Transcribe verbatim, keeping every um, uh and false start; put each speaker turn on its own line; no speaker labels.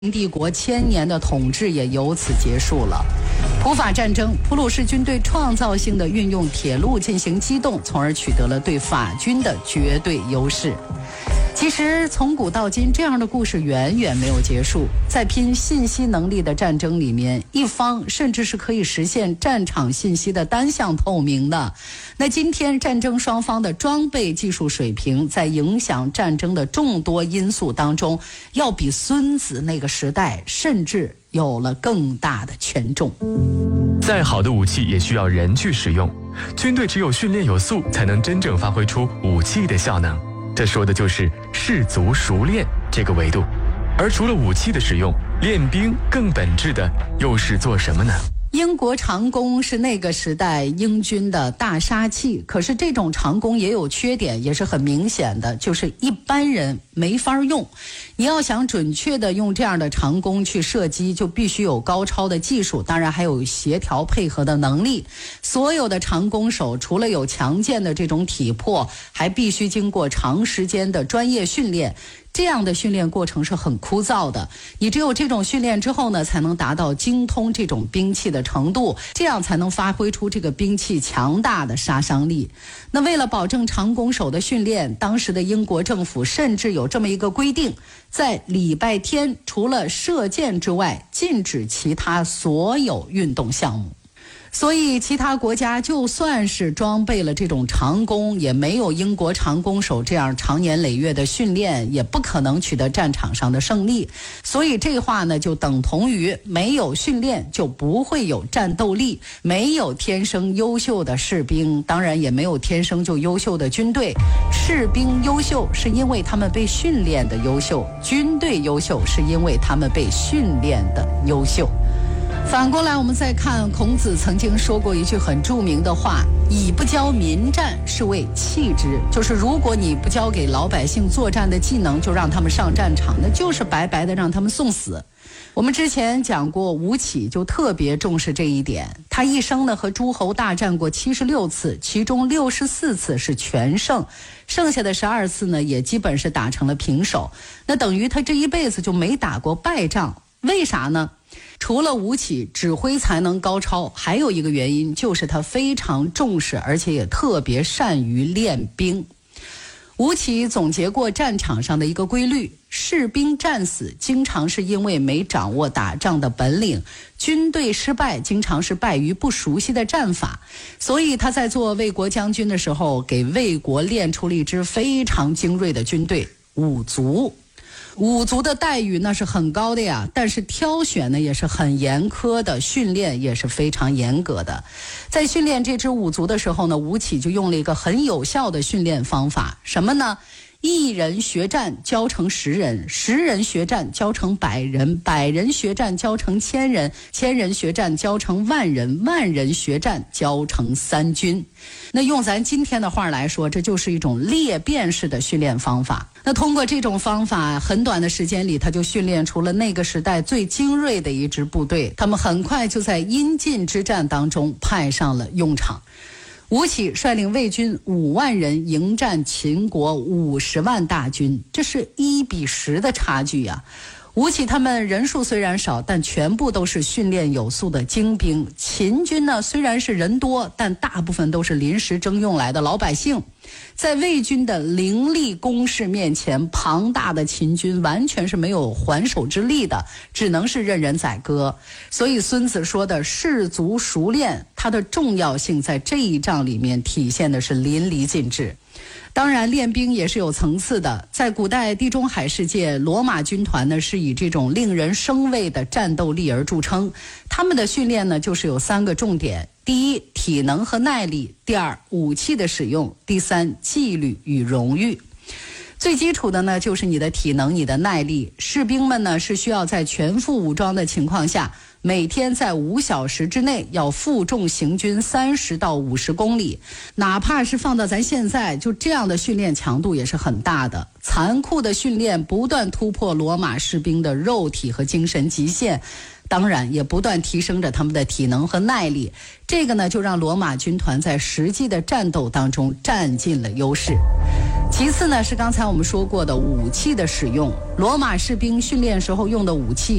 帝国千年的统治也由此结束了。普法战争，普鲁士军队创造性的运用铁路进行机动，从而取得了对法军的绝对优势。其实从古到今，这样的故事远远没有结束。在拼信息能力的战争里面，一方甚至是可以实现战场信息的单向透明的。那今天战争双方的装备技术水平，在影响战争的众多因素当中，要比孙子那个时代甚至有了更大的权重。
再好的武器也需要人去使用，军队只有训练有素，才能真正发挥出武器的效能。这说的就是士卒熟练这个维度。而除了武器的使用，练兵更本质的又是做什么呢？
英国长弓是那个时代英军的大杀器，可是这种长弓也有缺点，也是很明显的，就是一般人没法用。你要想准确的用这样的长弓去射击，就必须有高超的技术，当然还有协调配合的能力。所有的长弓手除了有强健的这种体魄，还必须经过长时间的专业训练。这样的训练过程是很枯燥的，你只有这种训练之后呢，才能达到精通这种兵器的程度，这样才能发挥出这个兵器强大的杀伤力。那为了保证长弓手的训练，当时的英国政府甚至有这么一个规定，在礼拜天除了射箭之外，禁止其他所有运动项目。所以其他国家就算是装备了这种长弓，也没有英国长弓手这样长年累月的训练，也不可能取得战场上的胜利。所以这话呢，就等同于没有训练就不会有战斗力，没有天生优秀的士兵，当然也没有天生就优秀的军队。士兵优秀是因为他们被训练的优秀，军队优秀是因为他们被训练的优秀。反过来我们再看，孔子曾经说过一句很著名的话，以不教民战是为弃之，就是如果你不教给老百姓作战的技能，就让他们上战场，那就是白白的让他们送死。我们之前讲过，吴起就特别重视这一点，他一生呢和诸侯大战过七十六次，其中六十四次是全胜，剩下的十二次呢也基本是打成了平手，那等于他这一辈子就没打过败仗。为啥呢？除了吴起指挥才能高超，还有一个原因就是他非常重视，而且也特别善于练兵。吴起总结过战场上的一个规律，士兵战死经常是因为没掌握打仗的本领，军队失败经常是败于不熟悉的战法。所以他在做魏国将军的时候，给魏国练出了一支非常精锐的军队——五卒。五卒的待遇那是很高的呀，但是挑选呢也是很严苛的，训练也是非常严格的。在训练这支五卒的时候呢，吴起就用了一个很有效的训练方法，什么呢？一人学战教成十人，十人学战教成百人，百人学战教成千人，千人学战教成万人，万人学战教成三军。那用咱今天的话来说，这就是一种裂变式的训练方法。那通过这种方法，很短的时间里，他就训练出了那个时代最精锐的一支部队，他们很快就在阴晋之战当中派上了用场。吴起率领魏军五万人迎战秦国五十万大军，这是一比十的差距呀、啊。吴起他们人数虽然少，但全部都是训练有素的精兵。秦军呢，虽然是人多，但大部分都是临时征用来的老百姓。在魏军的凌厉攻势面前，庞大的秦军完全是没有还手之力的，只能是任人宰割。所以孙子说的士卒熟练，它的重要性在这一仗里面体现的是淋漓尽致。当然练兵也是有层次的，在古代地中海世界，罗马军团呢是以这种令人生畏的战斗力而著称。他们的训练呢就是有三个重点：第一，体能和耐力；第二，武器的使用；第三，纪律与荣誉。最基础的呢就是你的体能，你的耐力。士兵们呢是需要在全副武装的情况下，每天在五小时之内要负重行军三十到五十公里，哪怕是放到咱现在，就这样的训练强度也是很大的。残酷的训练不断突破罗马士兵的肉体和精神极限，当然也不断提升着他们的体能和耐力。这个呢就让罗马军团在实际的战斗当中占尽了优势。 其次呢，是刚才我们说过的武器的使用。罗马士兵训练时候用的武器